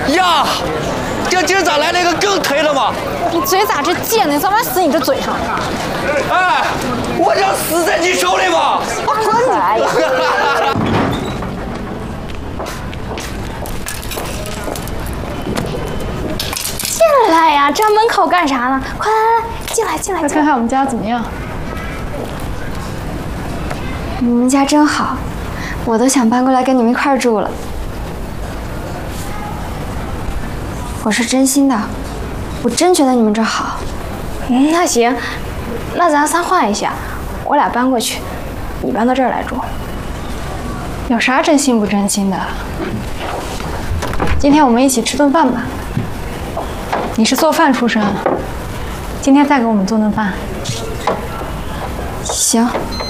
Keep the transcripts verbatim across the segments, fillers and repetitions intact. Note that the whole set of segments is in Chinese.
呀，这今儿咋来了一个更忒的嘛？ 你嘴咋这贱呢？早晚死你这嘴上！ 哎，我想死在你手里吧！ 我滚你！进来呀，站门口干啥呢？快来来，进来进来！ 快看看我们家怎么样？ 你们家真好，我都想搬过来跟你们一块儿住了。我是真心的，我真觉得你们这好。嗯，那行，那咱仨换一下，我俩搬过去，你搬到这儿来住。 有啥真心不真心的？今天我们一起吃顿饭吧。你是做饭出身，今天再给我们做顿饭。 行。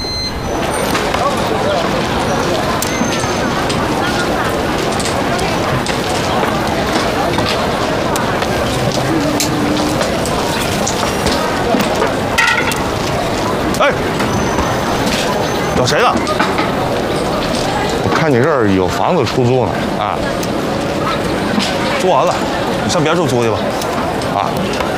哎，找谁呢？我看你这儿有房子出租呢，啊，租完了，你上别处租去吧，啊。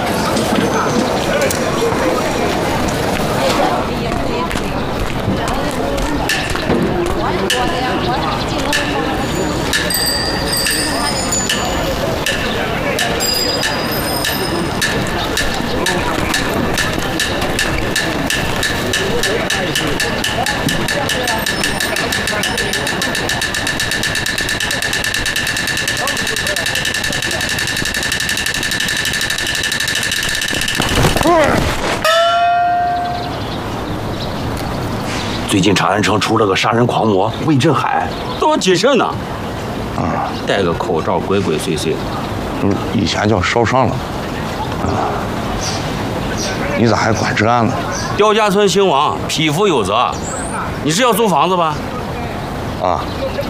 最近长安城出了个杀人狂魔魏振海，都要谨慎呢。 啊， 戴个口罩，鬼鬼祟祟。 就是以前叫烧伤了。啊，你咋还管这案呢？ 刁家村兴亡，匹夫有责。你是要租房子吧？ 啊，